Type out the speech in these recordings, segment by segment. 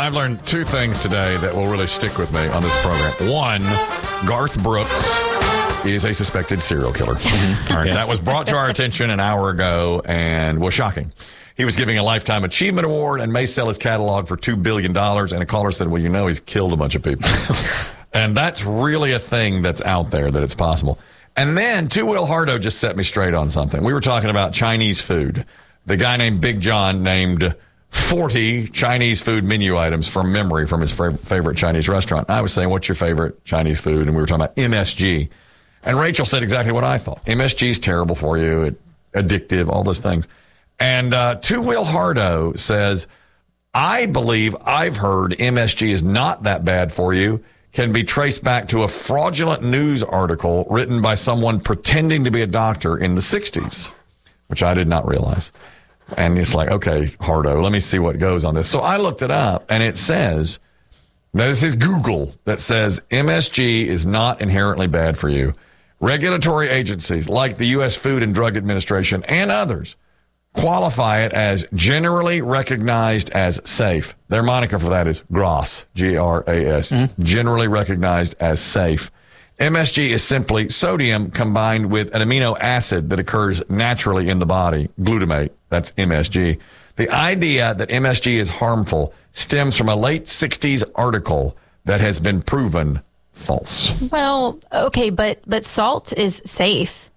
I've learned two things today that will really stick with me on this program. One, Garth Brooks is a suspected serial killer. All right, that was brought to our attention an hour ago and was shocking. He was giving a Lifetime Achievement Award and may sell his catalog for $2 billion. And a caller said, well, you know, he's killed a bunch of people. And that's really a thing that's out there, that it's possible. And then Two Will Hardo just set me straight on something. We were talking about Chinese food. The guy named Big John named 40 Chinese food menu items from memory from his favorite Chinese restaurant. I was saying, what's your favorite Chinese food? And we were talking about MSG. And Rachel said exactly what I thought. MSG is terrible for you. It's addictive, all those things. And Two Will Hardo says, I believe I've heard MSG is not that bad for you, can be traced back to a fraudulent news article written by someone pretending to be a doctor in the 60s, which I did not realize. And it's like, okay, Hardo, let me see what goes on this. So I looked it up, and it says, now this is Google, that says MSG is not inherently bad for you. Regulatory agencies like the U.S. Food and Drug Administration and others qualify it as generally recognized as safe. Their moniker for that is GRAS, G-R-A-S, generally recognized as safe. MSG is simply sodium combined with an amino acid that occurs naturally in the body, glutamate. That's MSG. The idea that MSG is harmful stems from a late 60s article that has been proven false. Well, okay, but salt is safe.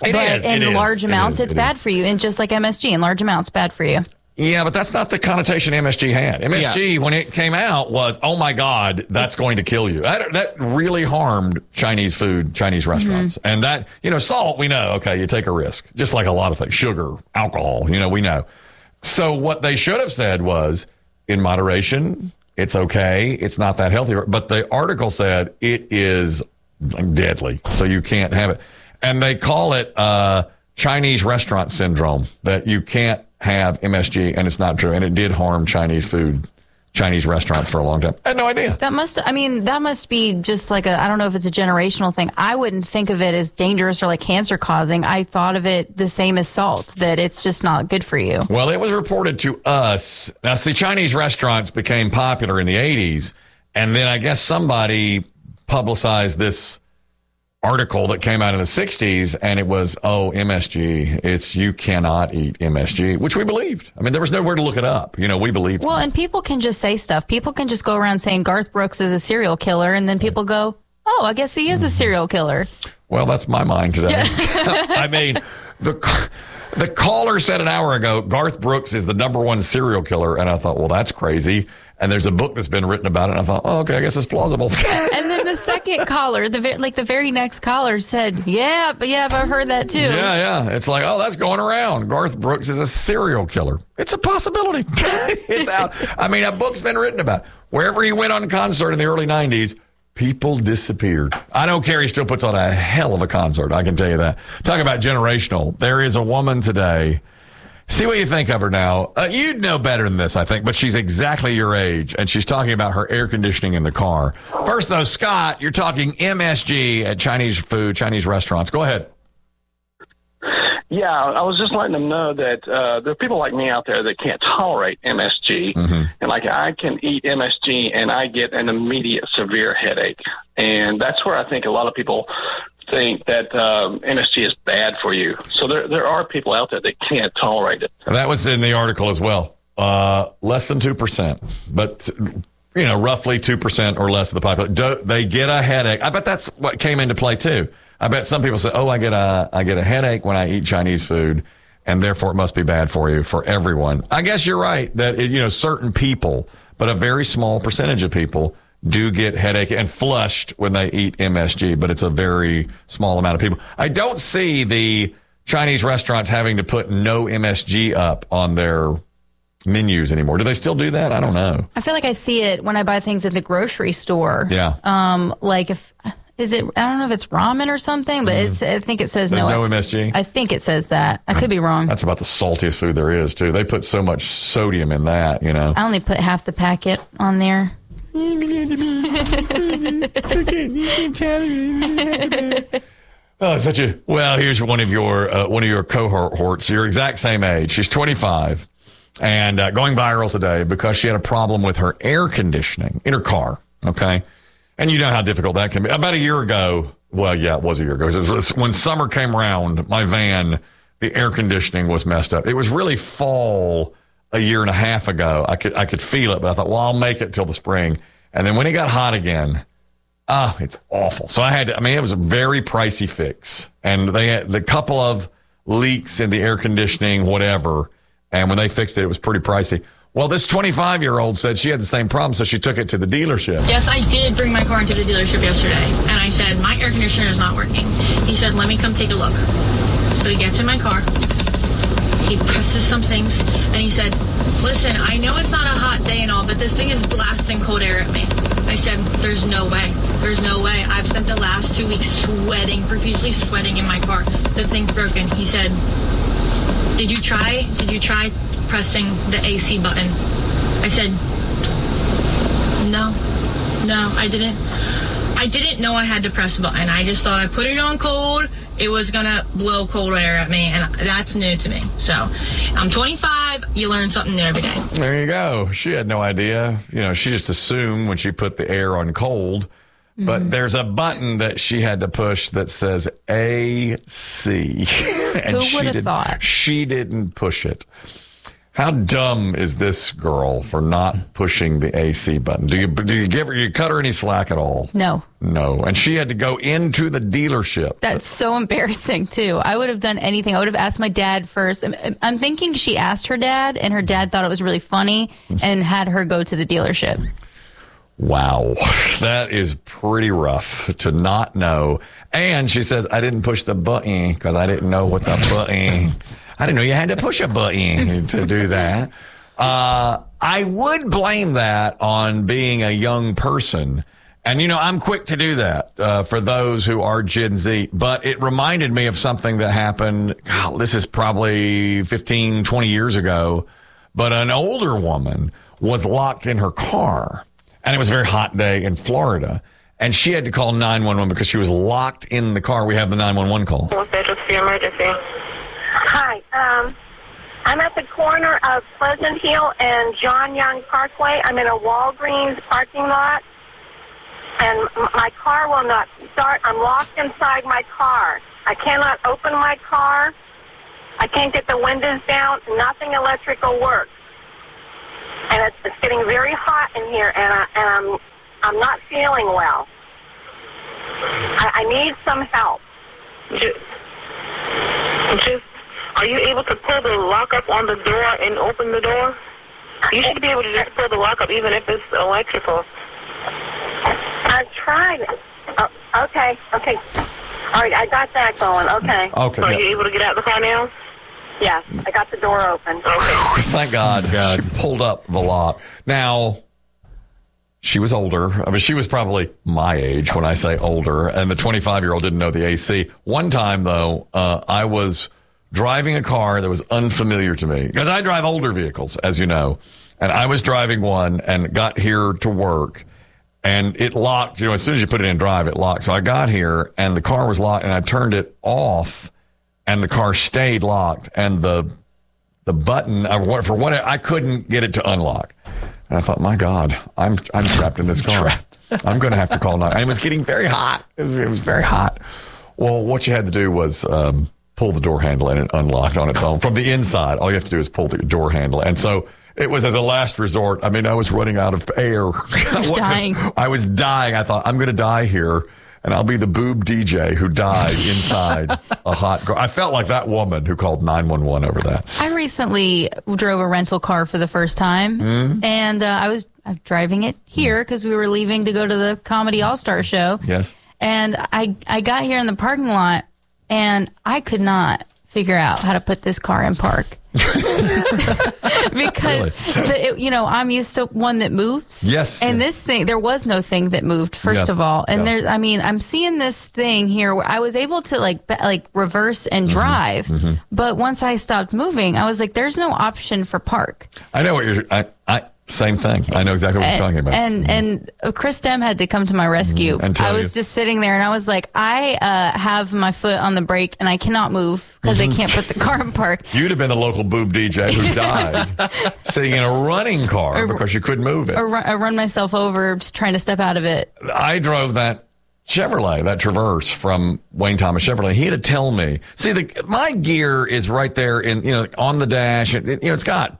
In large amounts, it's bad for you. And just like MSG, in large amounts, bad for you. Yeah, but that's not the connotation MSG had. MSG, when it came out, was, oh my God, that's going to kill you. That really harmed Chinese food, Chinese restaurants. And that, salt, we know, okay, you take a risk. Just like a lot of things, sugar, alcohol, we know. So what they should have said was, in moderation, it's okay. It's not that healthy. But the article said it is deadly, so you can't have it. And they call it Chinese restaurant syndrome, that you can't have MSG, and it's not true. And it did harm Chinese food, Chinese restaurants for a long time. I had no idea. That must be just like I don't know if it's a generational thing. I wouldn't think of it as dangerous or like cancer causing. I thought of it the same as salt, that it's just not good for you. Well, it was reported to us. Now, see, Chinese restaurants became popular in the 80s, and then I guess somebody publicized this article that came out in the 60s, and it was, MSG. You cannot eat MSG, which we believed. I mean, there was nowhere to look it up. We believed. Well, and people can just say stuff. People can just go around saying Garth Brooks is a serial killer, and then people go, oh, I guess he is a serial killer. Well, that's my mind today. I mean, the caller said an hour ago, Garth Brooks is the number one serial killer, and I thought, well, that's crazy. And there's a book that's been written about it, and I thought, okay, I guess it's plausible. And then the second caller, the very next caller said, yeah, I've heard that too. Yeah. It's like, that's going around. Garth Brooks is a serial killer. It's a possibility. It's out. I mean, a book's been written about it. Wherever he went on concert in the early 90s, people disappeared. I don't care. He still puts on a hell of a concert. I can tell you that. Talk about generational. There is a woman today. See what you think of her now. You'd know better than this, I think, but she's exactly your age, and she's talking about her air conditioning in the car. First, though, Scott, you're talking MSG at Chinese food, Chinese restaurants. Go ahead. Yeah, I was just letting them know that there are people like me out there that can't tolerate MSG. And like I can eat MSG and I get an immediate severe headache. And that's where I think a lot of people think that MSG is bad for you. So there are people out there that can't tolerate it. That was in the article as well. Less than 2%, but roughly 2% or less of the population. They get a headache. I bet that's what came into play too. I bet some people say, I get a headache when I eat Chinese food, and therefore it must be bad for you, for everyone. I guess you're right that certain people, but a very small percentage of people do get headache and flushed when they eat MSG, but it's a very small amount of people. I don't see the Chinese restaurants having to put no MSG up on their menus anymore. Do they still do that? I don't know. I feel like I see it when I buy things at the grocery store. Yeah. I don't know if it's ramen or something, but I think it says no MSG. I think it says that. I could be wrong. That's about the saltiest food there is, too. They put so much sodium in that, I only put half the packet on there. Here's one of your cohorts. Your exact same age. She's 25. and going viral today because she had a problem with her air conditioning in her car. Okay. And you know how difficult that can be. About a year ago, well, yeah, it was a year ago. It was when summer came around, my van, the air conditioning was messed up. It was really fall a year and a half ago. I could feel it, but I thought, well, I'll make it till the spring. And then when it got hot again, it's awful. So it was a very pricey fix. And they had the couple of leaks in the air conditioning, whatever. And when they fixed it, it was pretty pricey. Well, this 25-year-old said she had the same problem, so she took it to the dealership. Yes, I did bring my car into the dealership yesterday, and I said, my air conditioner is not working. He said, let me come take a look. So he gets in my car, he presses some things, and he said, listen, I know it's not a hot day and all, but this thing is blasting cold air at me. I said, there's no way. There's no way. I've spent the last 2 weeks sweating, profusely sweating in my car. The thing's broken. He said, did you try pressing the AC button? I said, no, I didn't know I had to press a button. I just thought I put it on cold, it was gonna blow cold air at me, and that's new to me. So I'm 25, you learn something new every day. There you go. She had no idea. She just assumed when she put the air on cold. But there's a button that she had to push that says AC. And who would have thought? She didn't push it. How dumb is this girl for not pushing the AC button? Do you cut her any slack at all? No. And she had to go into the dealership. That's so embarrassing, too. I would have done anything. I would have asked my dad first. I'm thinking she asked her dad, and her dad thought it was really funny and had her go to the dealership. Wow. That is pretty rough to not know. And she says, I didn't push the button because I didn't know what the button. I didn't know you had to push a button to do that. I would blame that on being a young person. And, I'm quick to do that for those who are Gen Z. But it reminded me of something that happened. God, this is probably 15, 20 years ago. But an older woman was locked in her car. And it was a very hot day in Florida. And she had to call 911 because she was locked in the car. We have the 911 call. What's the address for your emergency? Hi. I'm at the corner of Pleasant Hill and John Young Parkway. I'm in a Walgreens parking lot. And my car will not start. I'm locked inside my car. I cannot open my car. I can't get the windows down. Nothing electrical works. And it's getting very hot in here, and I'm not feeling well. I need some help. Are you able to pull the lock up on the door and open the door? You should be able to just pull the lock up even if it's electrical. I've tried it. Oh, okay. All right, I got that going. Okay. Okay. So are you able to get out of the car now? Yeah, I got the door open. Okay. Thank God. She pulled up the lock. Now, she was older. She was probably my age when I say older, and the 25-year-old didn't know the AC. One time, though, I was driving a car that was unfamiliar to me because I drive older vehicles, as you know, and I was driving one and got here to work, and it locked. As soon as you put it in drive, it locked. So I got here, and the car was locked, and I turned it off. And the car stayed locked, and the button for what I couldn't get it to unlock. And I thought, my God, I'm trapped in this car. I'm going to have to call 911. And it was getting very hot. It was very hot. Well, what you had to do was pull the door handle, and it unlocked on its own from the inside. All you have to do is pull the door handle, and so it was as a last resort. I was running out of air. Dying. I was dying. I thought I'm going to die here. And I'll be the boob DJ who died inside a hot car. I felt like that woman who called 911 over that. I recently drove a rental car for the first time, and I was driving it here because we were leaving to go to the Comedy All-Star show. Yes. And I got here in the parking lot, and I could not figure out how to put this car in park. Because I'm used to one that moves. Yes. And this thing, there was no thing that moved, first of all. And I'm seeing this thing here where I was able to like reverse and drive. But once I stopped moving, I was like, there's no option for park. I know what you're Same thing. I know exactly what you're talking about. And Chris Dem had to come to my rescue. And tell I was just sitting there, and I was like, I have my foot on the brake, and I cannot move because I can't put the car in park. You'd have been the local boob DJ who died sitting in a running car because you couldn't move it. I run myself over just trying to step out of it. I drove that Chevrolet, that Traverse from Wayne Thomas Chevrolet. He had to tell me. See, my gear is right there on the dash. It's got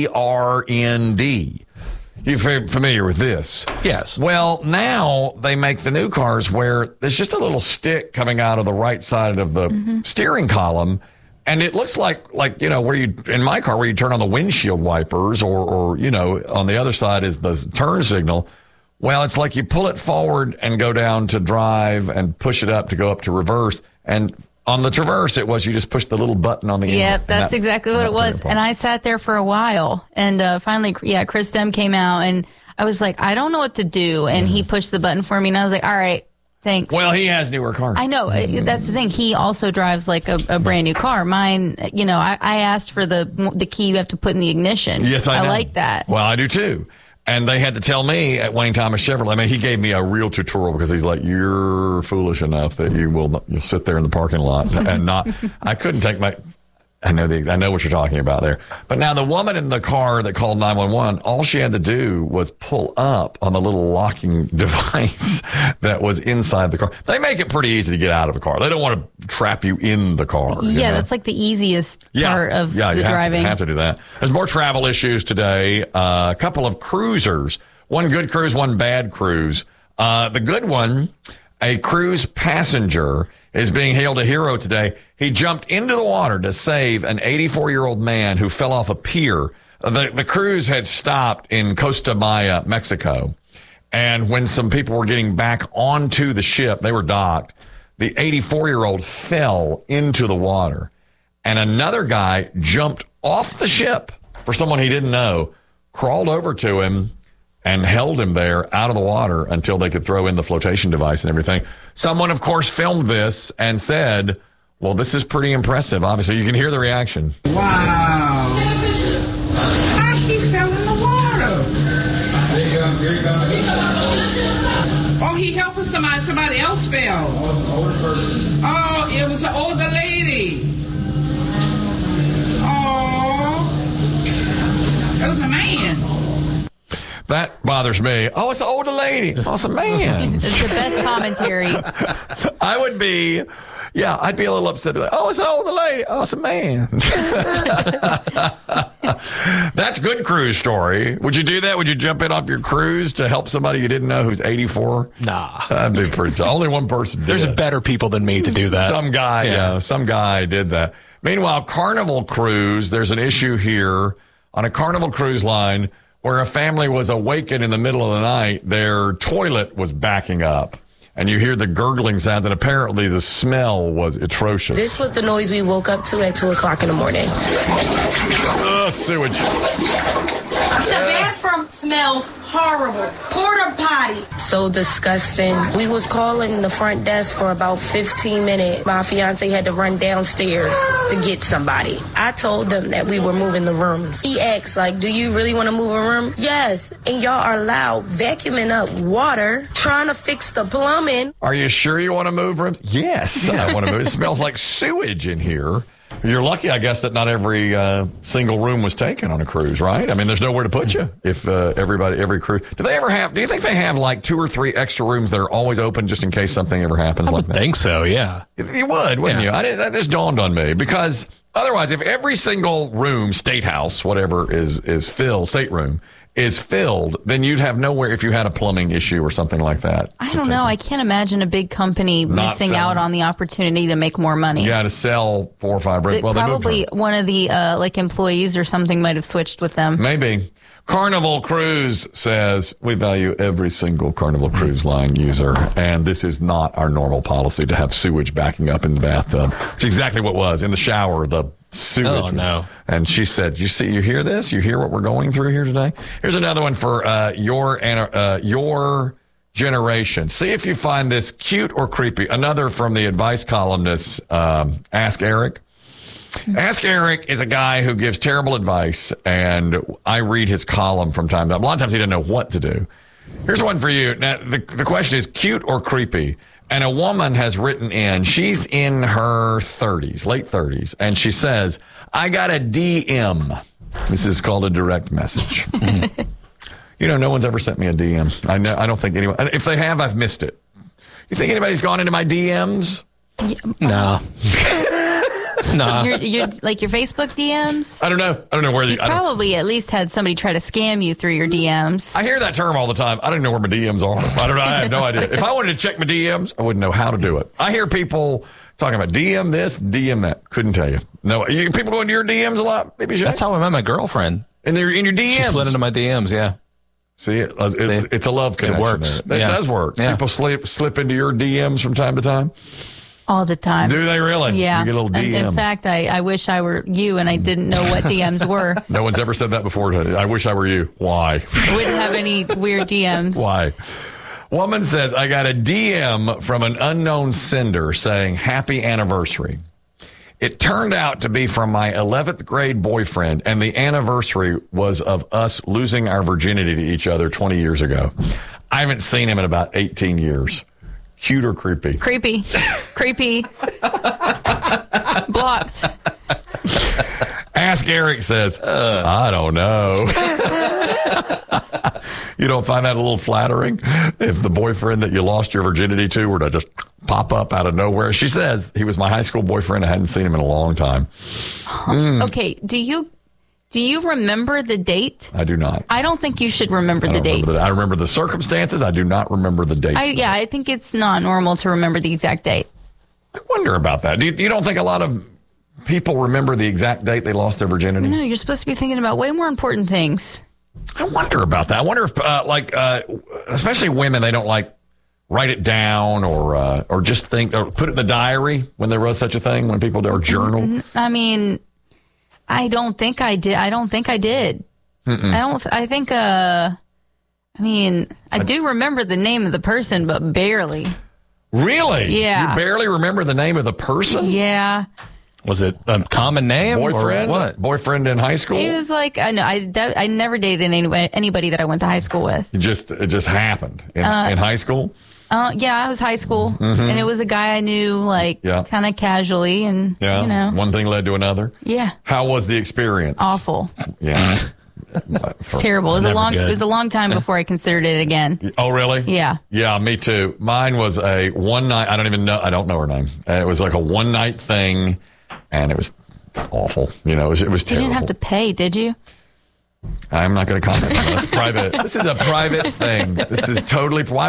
PRND. You're familiar with this? Yes. Well, now they make the new cars where there's just a little stick coming out of the right side of the steering column. And it looks like where in my car, where you turn on the windshield wipers or on the other side is the turn signal. Well, it's like you pull it forward and go down to drive and push it up to go up to reverse. And on the Traverse, it was you just push the little button on the end. Yep, that's exactly what it was. And I sat there for a while. And finally, Chris Dem came out. And I was like, I don't know what to do. And he pushed the button for me. And I was like, all right, thanks. Well, he has newer cars. I know. That's the thing. He also drives like a brand new car. Mine, I asked for the key you have to put in the ignition. Yes, I know. I like that. Well, I do too. And they had to tell me at Wayne Thomas Chevrolet. I mean, he gave me a real tutorial because he's like, you're foolish enough that you'll sit there in the parking lot and not. I couldn't take my. I know what you're talking about there. But now the woman in the car that called 911, all she had to do was pull up on the little locking device that was inside the car. They make it pretty easy to get out of a car. They don't want to trap you in the car. Yeah, that's like the easiest part of the driving. You have to do that. There's more travel issues today. A couple of cruisers. One good cruise, one bad cruise. The good one, a cruise passenger is being hailed a hero today. He jumped into the water to save an 84-year-old man who fell off a pier. The cruise had stopped in Costa Maya, Mexico. And when some people were getting back onto the ship, they were docked, the 84-year-old fell into the water. And another guy jumped off the ship for someone he didn't know, crawled over to him, and held him there out of the water until they could throw in the flotation device and everything. Someone, of course, filmed this and said, well, this is pretty impressive. Obviously, you can hear the reaction. Wow. He fell in the water. Oh, he helping somebody. Somebody else fell. Oh, it was an older lady. Oh, it was a man. That bothers me. Oh, it's an older lady. Oh, it's a man. It's the best commentary. I'd be a little upset. Like, oh, it's an older lady. Oh, it's a man. That's good cruise story. Would you do that? Would you jump in off your cruise to help somebody you didn't know who's 84? Nah. That'd be pretty tough. Only one person did There's it. better people than me to do that. Some guy did that. Meanwhile, Carnival Cruise, there's an issue here on a Carnival Cruise line where a family was awakened in the middle of the night. Their toilet was backing up. And you hear the gurgling sound, and apparently the smell was atrocious. This was the noise we woke up to at 2 o'clock in the morning. Ugh, sewage. The bathroom smells horrible. Porta potty. So disgusting. We was calling the front desk for about 15 minutes. My fiance had to run downstairs to get somebody. I told them that we were moving the rooms. He asked, do you really want to move a room? Yes. And y'all are loud, vacuuming up water, trying to fix the plumbing. Are you sure you want to move rooms? Yes, I want to move. It smells like sewage in here. You're lucky, I guess, that not every single room was taken on a cruise, right? I mean, there's nowhere to put you if every cruise. Do you think they have like 2 or 3 extra rooms that are always open just in case something ever happens like that? I think so, yeah. You would, wouldn't you? That just dawned on me because otherwise, if every single room, state house, whatever is filled, stateroom, is filled, then you'd have nowhere if you had a plumbing issue or something like that. I don't know. I can't imagine a big company missing out on the opportunity to make more money. Yeah, to sell 4 or 5 rooms. Well, probably one of the employees or something might have switched with them. Maybe. Carnival Cruise says we value every single Carnival Cruise Line user, and this is not our normal policy to have sewage backing up in the bathtub. Which is exactly what was in the shower. The sewage. Oh, no. And she said, you hear this? You hear what we're going through here today? Here's another one for your generation. See if you find this cute or creepy. Another from the advice columnist, Ask Eric. Ask Eric is a guy who gives terrible advice, and I read his column from time to time. A lot of times he doesn't know what to do. Here's one for you. Now, the question is cute or creepy? And a woman has written in, she's in her 30s, late 30s, and she says, I got a DM. This is called a direct message. No one's ever sent me a DM. I don't think anyone, if they have, I've missed it. You think anybody's gone into my DMs? No. No. Your Facebook DMs? I don't know where you probably at least had somebody try to scam you through your DMs. I hear that term all the time. I don't know where my DMs are. I have no idea. If I wanted to check my DMs, I wouldn't know how to do it. I hear people talking about DM this, DM that. Couldn't tell you. No, people go into your DMs a lot. Maybe that's how I met my girlfriend. And they're in your DMs. She slid into my DMs. Yeah. See, it's a love connection. It works. It does work. Yeah. People slip into your DMs from time to time. All the time. Do they really? Yeah. You get a little DM. In fact, I wish I were you and I didn't know what DMs were. No one's ever said that before. I wish I were you. Why? Wouldn't have any weird DMs. Why? Woman says, I got a DM from an unknown sender saying, happy anniversary. It turned out to be from my 11th grade boyfriend, and the anniversary was of us losing our virginity to each other 20 years ago. I haven't seen him in about 18 years. Cute or creepy? Creepy. Blocked. Ask Eric says, I don't know. You don't find that a little flattering if the boyfriend that you lost your virginity to were to just pop up out of nowhere? She says he was my high school boyfriend. I hadn't seen him in a long time. Okay. Do you remember the date? I do not. I don't think you should remember the date. I remember the circumstances. I do not remember the date. I think it's not normal to remember the exact date. I wonder about that. You don't think a lot of people remember the exact date they lost their virginity? No, you're supposed to be thinking about way more important things. I wonder about that. I wonder if, especially women, they don't write it down or just think or put it in the diary when there was such a thing. When people do or journal. I mean, I don't think I did. I do remember the name of the person, but barely. Really? Yeah. You barely remember the name of the person? Yeah. Was it a common name? Boyfriend? Or what? Boyfriend in high school? It was I never dated anybody that I went to high school with. It just happened in high school? Yeah, I was high school, and it was a guy I knew kind of casually, and one thing led to another. Yeah. How was the experience? Awful. Yeah. It's terrible. It was a long time before I considered it again. Oh, really? Yeah. Yeah, me too. Mine was a one night. I don't know her name. It was like a one night thing, and it was awful. It was terrible. You didn't have to pay, did you? I'm not going to comment. That's private. This is a private thing. This is totally. Why